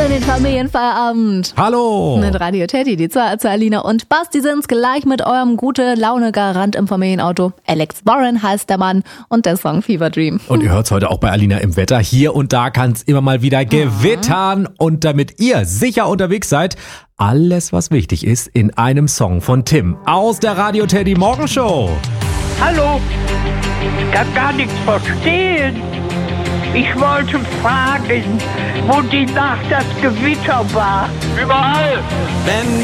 in den Familienfeierabend. Hallo! Mit Radio Teddy, die zwei Alina und Basti sind's gleich mit eurem Gute-Laune-Garant im Familienauto. Alex Warren heißt der Mann und der Song Fever Dream. Und ihr hört's heute auch bei Alina im Wetter. Hier und da kann's immer mal wieder gewittern. Und damit ihr sicher unterwegs seid, alles, was wichtig ist, in einem Song von Tim aus der Radio Teddy Morgenshow. Hallo, ich kann gar nichts verstehen. Ich wollte fragen, wo die Nacht das Gewitter war. Überall! Wenn